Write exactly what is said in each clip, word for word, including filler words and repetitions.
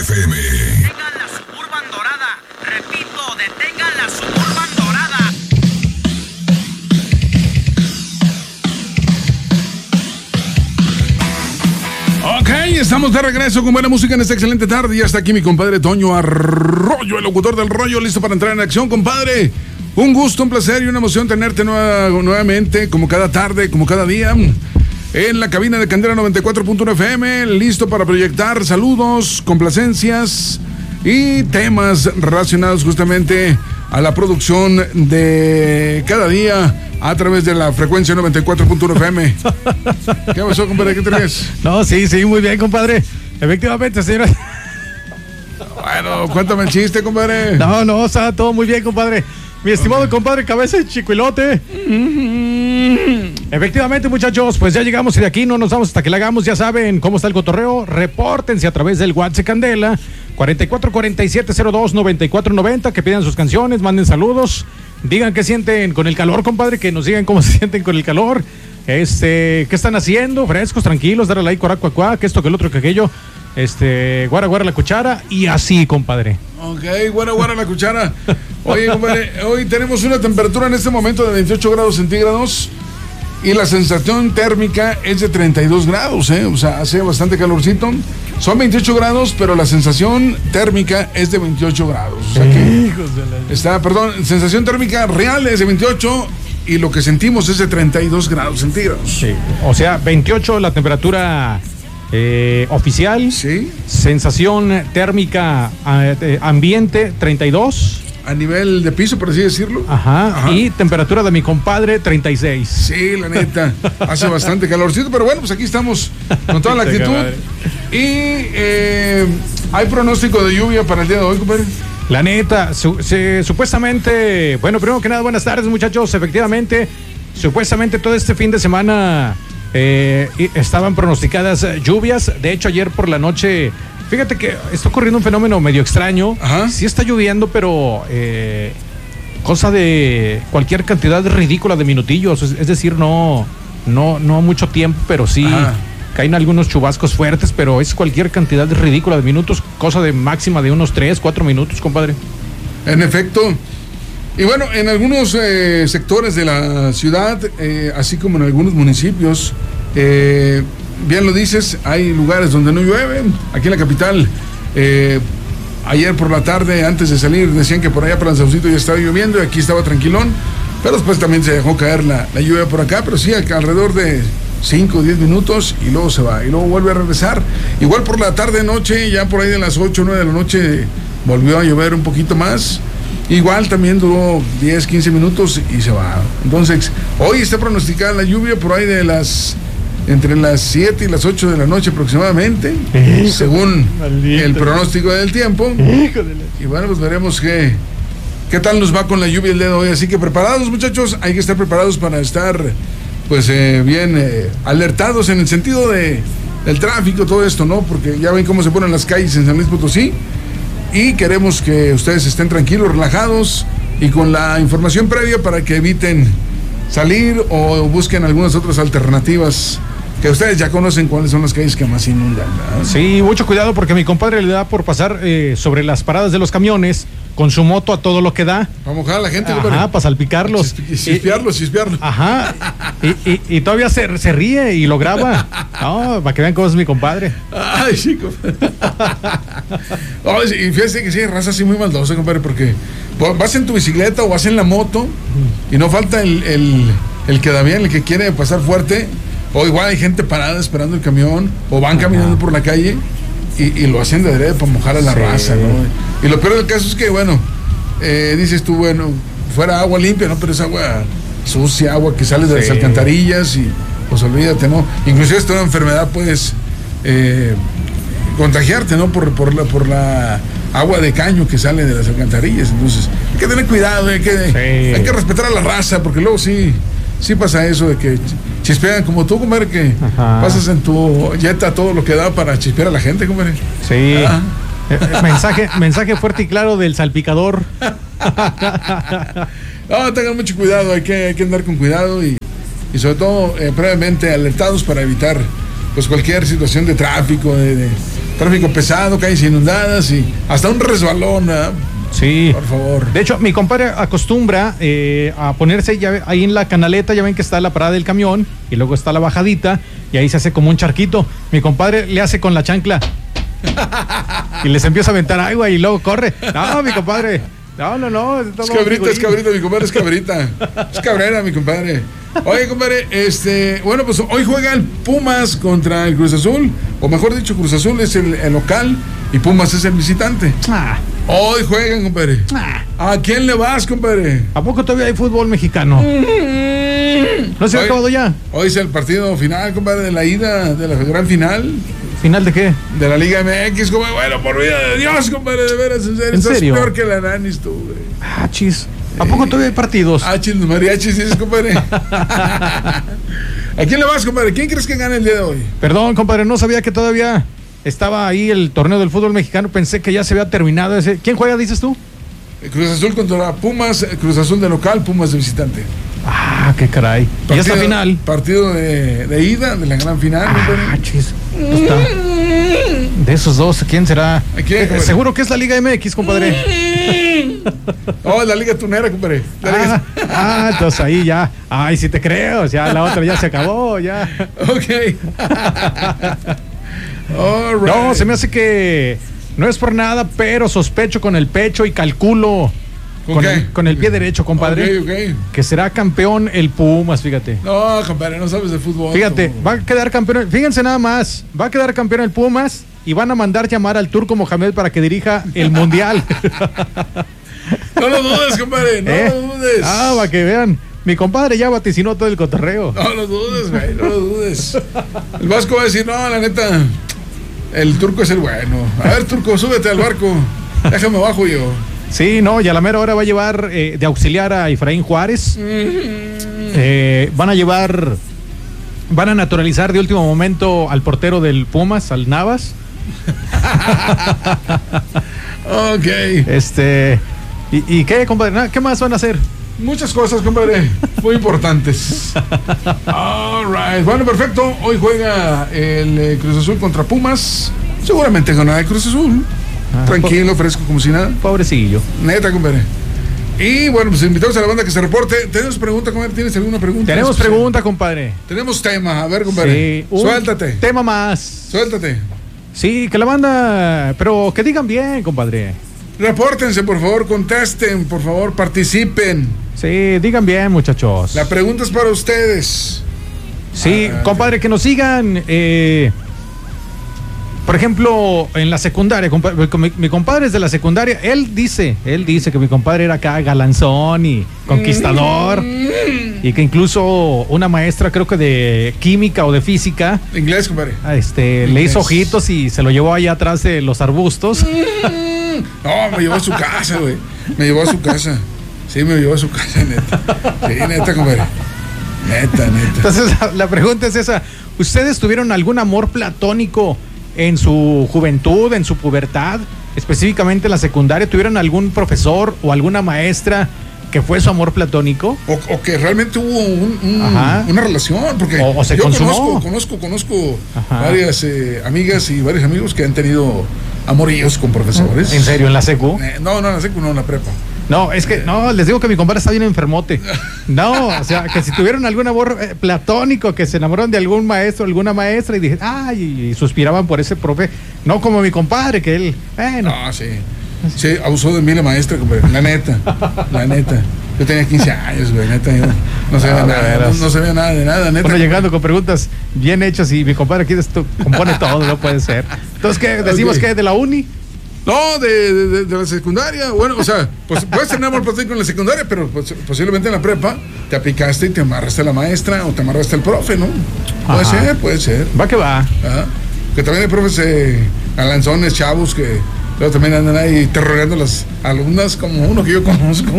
F M. Detengan la Suburban dorada. Repito, detengan la Suburban dorada. Ok, estamos de regreso con buena música en esta excelente tarde. Ya está aquí mi compadre Toño Arroyo, el locutor del rollo, listo para entrar en acción, compadre. Un gusto, un placer y una emoción tenerte nueva, nuevamente, como cada tarde, como cada día, en la cabina de Candela noventa y cuatro punto uno F M, listo para proyectar saludos, complacencias y temas relacionados justamente a la producción de cada día a través de la frecuencia noventa y cuatro punto uno F M. ¿Qué pasó, compadre? ¿Qué traes? No, sí, sí, muy bien, compadre. Efectivamente, señora. Bueno, cuéntame el chiste, compadre. No, no, está todo muy bien, compadre. Mi estimado okay. compadre Cabeza de Chicuilote. Efectivamente, muchachos, pues ya llegamos y de aquí no nos vamos hasta que la hagamos. Ya saben cómo está el cotorreo. Repórtense a través del WhatsApp Candela cuarenta y cuatro cuarenta y siete cero dos noventa y cuatro noventa, que pidan sus canciones, manden saludos, digan qué sienten con el calor, compadre, que nos digan cómo se sienten con el calor. Este, ¿qué están haciendo? Frescos, tranquilos, darle like, cuaracuacuá, que esto, que el otro, que aquello. Este, guara, guara la cuchara y así, compadre. Ok, guara, guara la cuchara. Oye, compadre, hoy tenemos una temperatura en este momento de veintiocho grados centígrados y la sensación térmica es de treinta y dos grados, ¿eh? O sea, hace bastante calorcito. Son veintiocho grados, pero la sensación térmica es de veintiocho grados. O sea que hijos de la... está, perdón, sensación térmica real es de veintiocho y lo que sentimos es de treinta y dos grados centígrados. Sí, o sea, veintiocho la temperatura eh, oficial. Sí. Sensación térmica eh, ambiente treinta y dos. A nivel de piso, por así decirlo. Ajá, Ajá. Y temperatura de mi compadre, treinta y seis. Sí, la neta. Hace bastante calorcito, pero bueno, pues aquí estamos con toda la actitud. Y eh, ¿hay pronóstico de lluvia para el día de hoy, compadre? La neta, su, se, supuestamente, bueno, primero que nada, buenas tardes, muchachos. Efectivamente, supuestamente todo este fin de semana eh, estaban pronosticadas lluvias. De hecho, ayer por la noche... Fíjate que está ocurriendo un fenómeno medio extraño. Ajá. Sí está lloviendo, pero eh, cosa de cualquier cantidad ridícula de minutillos. Es, es decir, no, no, no mucho tiempo, pero sí Ajá. caen algunos chubascos fuertes, pero es cualquier cantidad ridícula de minutos, cosa de máxima de unos tres, cuatro minutos, compadre. En efecto. Y bueno, en algunos eh, sectores de la ciudad, eh, así como en algunos municipios, eh, bien lo dices, hay lugares donde no llueve. Aquí en la capital, eh, ayer por la tarde, antes de salir, decían que por allá para el Saucito ya estaba lloviendo y aquí estaba tranquilón, pero después también se dejó caer la, la lluvia por acá, pero sí, alrededor de cinco o diez minutos y luego se va, y luego vuelve a regresar. Igual por la tarde, noche, ya por ahí de las ocho o nueve de la noche, volvió a llover un poquito más. Igual también duró diez, quince minutos y se va. Entonces, hoy está pronosticada la lluvia por ahí de las... entre las siete y las ocho de la noche aproximadamente, Hijo según maldito. el pronóstico del tiempo. Hijo de la... Y bueno, pues veremos qué, qué tal nos va con la lluvia el día de hoy. Así que preparados, muchachos, hay que estar preparados para estar pues eh, bien eh, alertados en el sentido de, del tráfico, todo esto, ¿no? Porque ya ven cómo se ponen las calles en San Luis Potosí y queremos que ustedes estén tranquilos, relajados y con la información previa para que eviten salir o busquen algunas otras alternativas que ustedes ya conocen cuáles son las calles que más inundan, ¿verdad? Sí, mucho cuidado porque a mi compadre le da por pasar eh, sobre las paradas de los camiones con su moto a todo lo que da. Para mojar a la gente. Ajá, compadre. Para salpicarlos. Chispearlos, chispearlos. Ajá. Y, y, y todavía se, se ríe y lo graba. No, para que vean cómo es mi compadre. Ay, sí, compadre. Oh, y fíjate que sí, raza así muy maldosa, compadre, porque vas en tu bicicleta o vas en la moto y no falta el, el, el que da bien, el que quiere pasar fuerte. O igual hay gente parada esperando el camión, o van caminando Ajá. por la calle y, y lo hacen de adrede para mojar a la sí. raza, ¿no? Y lo peor del caso es que, bueno, eh, dices tú, bueno, fuera agua limpia, ¿no? Pero es agua sucia, agua que sale de sí. las alcantarillas y, pues olvídate, ¿no? Inclusive esta enfermedad puedes eh, contagiarte, ¿no? Por, por, la, por la agua de caño que sale de las alcantarillas. Entonces, hay que tener cuidado, hay que, sí. hay que respetar a la raza, porque luego sí... Sí pasa eso de que chispean como tú, compadre, que Ajá. pasas en tu Jetta todo lo que da para chispear a la gente, compadre. Sí. Ah. mensaje, mensaje fuerte y claro del salpicador. No, tengan mucho cuidado, hay que, hay que andar con cuidado y, y sobre todo eh, previamente alertados para evitar pues cualquier situación de tráfico, de, de, tráfico pesado, calles inundadas y hasta un resbalón, ¿eh? Sí. Por favor. De hecho, mi compadre acostumbra eh, a ponerse ya, ahí en la canaleta, ya ven que está la parada del camión y luego está la bajadita y ahí se hace como un charquito. Mi compadre le hace con la chancla y les empieza a aventar agua y luego corre. No, mi compadre. No, no, no. Es cabrita, es cabrita, mi compadre, es cabrita. Es cabrera, mi compadre. Oye, compadre, este, bueno, pues hoy juega el Pumas contra el Cruz Azul, o mejor dicho, Cruz Azul es el, el local y Pumas es el visitante. Ah. Hoy juegan, compadre. Ah. ¿A quién le vas, compadre? ¿A poco todavía hay fútbol mexicano? ¿No se ha acabado ya? Hoy es el partido final, compadre, de la ida, de la gran final. ¿Final de qué? De la Liga M X, compadre. Bueno, por vida de Dios, compadre, de veras, en serio. ¿En serio? Estás peor que la nanis tú, güey. Ah, chis. ¿A poco todavía hay partidos? Ah, chis, mariachis, dices, compadre. ¿A quién le vas, compadre? ¿Quién crees que gane el día de hoy? Perdón, compadre, no sabía que todavía estaba ahí el torneo del fútbol mexicano. Pensé que ya se había terminado ese. ¿Quién juega, dices tú? Cruz Azul contra Pumas, Cruz Azul de local, Pumas de visitante. Ah, qué caray. Partido, ¿Y es la final? Partido de, de ida, de la gran final. Ah, chis. Está. De esos dos, ¿quién será? ¿Quién, eh, seguro que es la Liga M X, compadre. Oh, la Liga Tunera, compadre. La ah, Liga... ah, entonces ahí ya. Ay, sí te creo. Ya la otra ya se acabó, ya. Ok. All right. No, se me hace que no es por nada, pero sospecho con el pecho y calculo ¿Con, con, qué? el, con el pie derecho, compadre. Okay, okay. Que será campeón el Pumas, fíjate. No, compadre, no sabes de fútbol. Fíjate, como... va a quedar campeón. Fíjense nada más, va a quedar campeón el Pumas y van a mandar llamar al Turco Mohamed para que dirija el Mundial. No lo dudes, compadre, no ¿Eh? lo dudes. Ah, para que vean. Mi compadre ya vaticinó todo el cotorreo. No lo dudes, güey, no lo dudes. El Vasco va a decir, no, la neta, el Turco es el bueno. A ver, Turco, súbete al barco. Déjame bajo yo. Sí, no, y a la mera hora va a llevar eh, de auxiliar a Efraín Juárez. Eh, van a llevar, van a naturalizar de último momento al portero del Pumas, al Navas. Ok. Este, ¿y, y qué, compadre? ¿Qué más van a hacer? Muchas cosas, compadre, muy importantes. All right. Bueno, perfecto. Hoy juega el eh, Cruz Azul contra Pumas. Seguramente ganará el Cruz Azul. Ah, tranquilo, fresco, como si nada. Pobrecillo. Neta, compadre. Y bueno, pues invitamos a la banda que se reporte. ¿Tenemos pregunta, compadre? ¿Tienes alguna pregunta? Tenemos pregunta, compadre. Tenemos tema. A ver, compadre. Sí, suéltate. Tema más. Suéltate. Sí, que la banda, pero que digan bien, compadre. Repórtense, por favor, contesten, por favor, participen. Sí, digan bien, muchachos. La pregunta es para ustedes. Sí, ah, compadre, que nos sigan. Eh, por ejemplo, en la secundaria, compadre, mi, mi compadre es de la secundaria. Él dice, él dice que mi compadre era acá galanzón y conquistador. Mm. Y que incluso una maestra, creo que de química o de física. Inglés, compadre. Este, Inglés. Le hizo ojitos y se lo llevó allá atrás de los arbustos. Mm. No, me llevó a su casa, güey. Me llevó a su casa. Sí, me llevó a su casa, neta. Sí, neta, compadre. Neta, neta. Entonces, la, la pregunta es esa. ¿Ustedes tuvieron algún amor platónico en su juventud, en su pubertad? Específicamente en la secundaria, ¿tuvieron algún profesor o alguna maestra que fue su amor platónico? O, o que realmente hubo un, un, una relación, porque o, o se yo consumó. conozco, conozco, conozco Ajá. varias eh, amigas y varios amigos que han tenido amoríos con profesores. ¿En serio? ¿En la secu? Eh, no, no, en la secu, no, en la prepa. No, es que, no, les digo que mi compadre está bien enfermote. No, o sea, que si tuvieron algún amor eh, platónico, que se enamoraron de algún maestro, alguna maestra y dije, ay, y, y suspiraban por ese profe. No como mi compadre, que él, bueno. No, sí. Sí, abusó de mí la maestra, compadre. La neta, la neta. Yo tenía quince años, güey, neta. Yo no sabía ah, nada, no, no sabía nada de nada, neta. Bueno, llegando con preguntas bien hechas y mi compadre aquí esto, compone todo, no puede ser. Entonces, ¿qué? ¿Decimos okay. que de la uni? No, de, de, de la secundaria. Bueno, o sea, pues puedes tener amor platónico en la secundaria, pero pues, posiblemente en la prepa te aplicaste y te amarraste a la maestra o te amarraste al profe, ¿no? Puede Ajá. ser, puede ser. Va que va. Ajá. Que también hay profes eh, alanzones, chavos, que luego también andan ahí terroreando a las alumnas, como uno que yo conozco.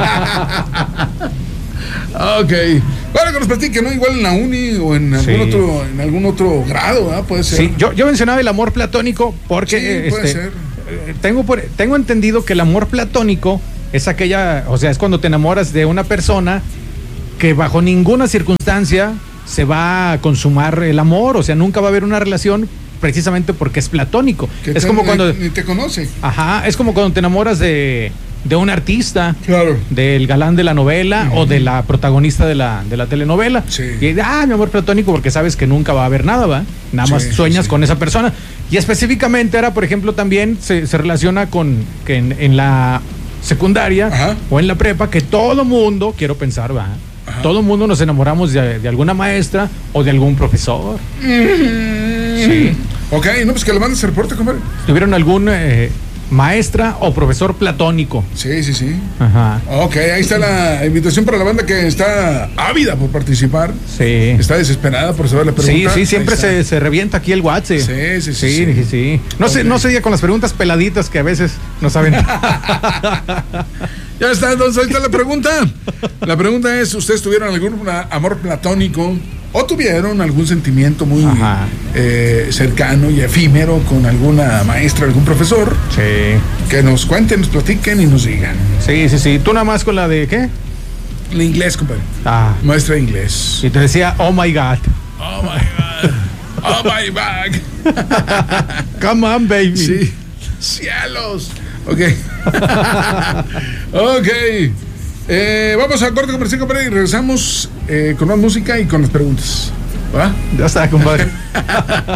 Ok. Bueno, que nos platiquen, ¿no? Igual en la uni o en algún sí. otro en algún otro grado, ¿eh? Puede ser. Sí, yo, yo mencionaba el amor platónico porque sí, puede este, ser. Tengo, por, tengo entendido que el amor platónico es aquella, o sea, es cuando te enamoras de una persona que bajo ninguna circunstancia se va a consumar el amor, o sea, nunca va a haber una relación, precisamente porque es platónico. Que Es te- como cuando, Ni te conoce. ajá, es como cuando te enamoras de, de un artista, Claro. del galán de la novela o de la protagonista de la, de la telenovela. Sí. Y ah, mi amor platónico, porque sabes que nunca va a haber nada, ¿va? Nada Sí, más sí, sueñas sí. con esa persona. Y específicamente ahora, por ejemplo, también se, se relaciona con que en, en la secundaria Ajá. o en la prepa, que todo mundo, quiero pensar, va, Ajá. todo mundo nos enamoramos de, de alguna maestra o de algún profesor. Sí. Ok, no, pues que le mandes el reporte, compadre. ¿Tuvieron algún eh, maestra o profesor platónico? Sí, sí, sí. Ajá. Ok, ahí está la invitación para la banda que está ávida por participar. Sí. Está desesperada por saber la Sí, pregunta. sí, siempre Ahí está. se, se revienta aquí el WhatsApp. Sí, sí, sí, Sí, sí. sí, sí. No sé, Ok. no se diga con las preguntas peladitas que a veces no saben. Ya está, entonces ahí está la pregunta. La pregunta es, ¿ustedes tuvieron algún na- amor platónico o tuvieron algún sentimiento muy Ajá. eh, cercano y efímero con alguna maestra, algún profesor? Sí. Que nos cuenten, nos platiquen y nos digan. Sí, sí, sí. Tú nada más con la de ¿qué? El inglés, compadre. Ah. Maestra de inglés. Y te decía, oh my God. Oh my God. Oh my bag. Come on, baby. Sí. Cielos. Ok. Ok. Eh, vamos a corte comercial, compadre, y regresamos eh, con más música y con las preguntas. ¿Va? Ya está, compadre.